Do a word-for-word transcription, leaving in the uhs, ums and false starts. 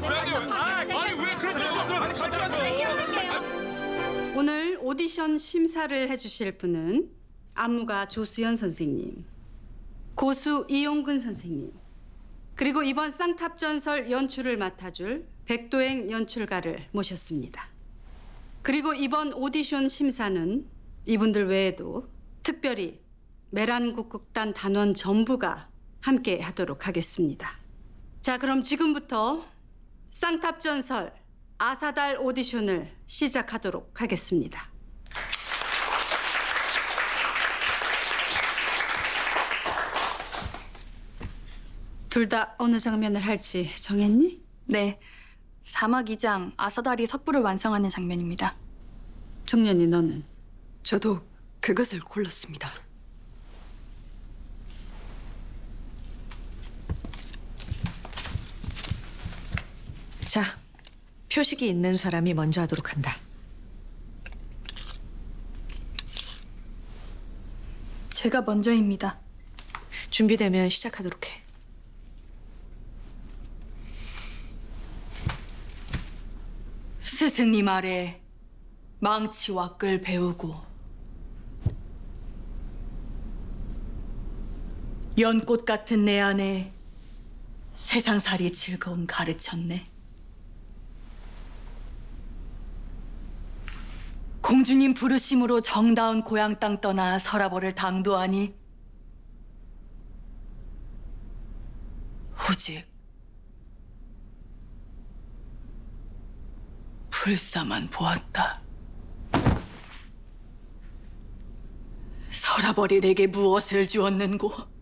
아니 왜 그렇게 같이 가서? 오늘 오디션 심사를 해주실 분은 안무가 조수연 선생님, 고수 이용근 선생님, 그리고 이번 쌍탑전설 연출을 맡아줄 백도행 연출가를 모셨습니다. 그리고 이번 오디션 심사는 이분들 외에도 특별히 메란국극단 단원 전부가 함께 하도록 하겠습니다. 자, 그럼 지금부터 쌍탑전설 아사달 오디션을 시작하도록 하겠습니다. 둘 다 어느 장면을 할지 정했니? 네, 사막 이 장 아사달이 석부를 완성하는 장면입니다. 정연이 너는? 저도 그것을 골랐습니다. 자, 표식이 있는 사람이 먼저 하도록 한다. 제가 먼저입니다. 준비되면 시작하도록 해. 스승님 아래 망치와 끌 배우고 연꽃 같은 내 안에 세상살이 즐거움 가르쳤네. 공주님 부르심으로 정다운 고향 땅 떠나 서라벌을 당도하니 오직 불사만 보았다. 서라벌이 내게 무엇을 주었는고?